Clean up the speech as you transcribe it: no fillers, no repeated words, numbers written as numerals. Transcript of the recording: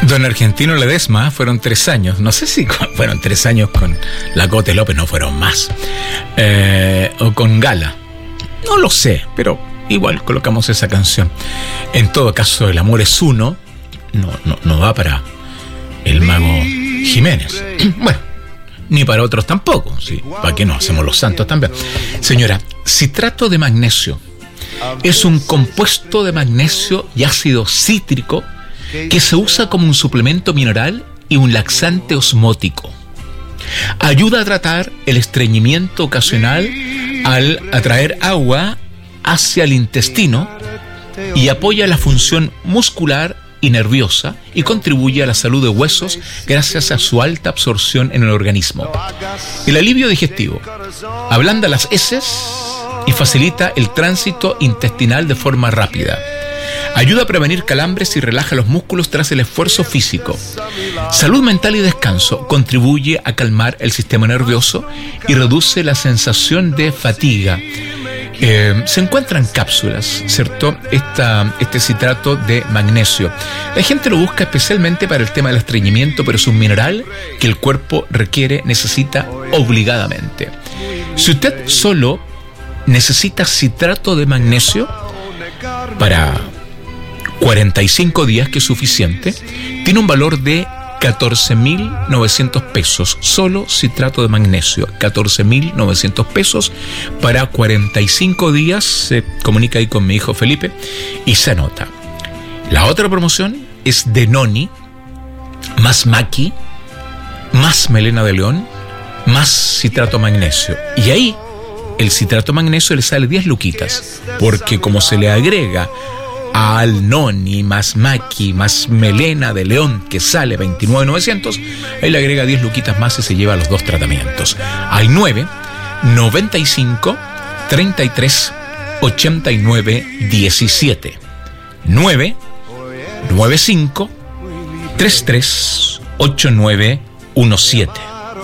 Don Argentino Ledesma fueron 3 años. No sé si fueron 3 años con la Cote López, no fueron más. O con Gala. No lo sé, pero igual colocamos esa canción. En todo caso, El amor es uno. No va para el mago Jiménez. Bueno, ni para otros tampoco. ¿Sí? ¿Para qué no hacemos los santos también? Señora, citrato de magnesio es un compuesto de magnesio y ácido cítrico que se usa como un suplemento mineral y un laxante osmótico. Ayuda a tratar el estreñimiento ocasional al atraer agua hacia el intestino y apoya la función muscular y nerviosa y contribuye a la salud de huesos gracias a su alta absorción en el organismo. El alivio digestivo ablanda las heces y facilita el tránsito intestinal de forma rápida. Ayuda a prevenir calambres y relaja los músculos tras el esfuerzo físico. Salud mental y descanso. Contribuye a calmar el sistema nervioso y reduce la sensación de fatiga. Se encuentran cápsulas, ¿cierto? Este citrato de magnesio. La gente lo busca especialmente para el tema del estreñimiento, pero es un mineral que el cuerpo necesita obligadamente. Si usted solo necesita citrato de magnesio para 45 días, que es suficiente, tiene un valor de 14.900 pesos, solo citrato de magnesio, 14.900 pesos para 45 días. Se comunica ahí con mi hijo Felipe y se anota. La otra promoción es de Noni, más maqui, más melena de león, más citrato de magnesio. Y ahí el citrato de magnesio le sale 10 luquitas, porque como se le agrega al Noni, más maqui, más melena de león, que sale 29.900, ahí le agrega 10 luquitas más y se lleva los 2 tratamientos. Al 9 95 33 89 17 9 95 33 89 17.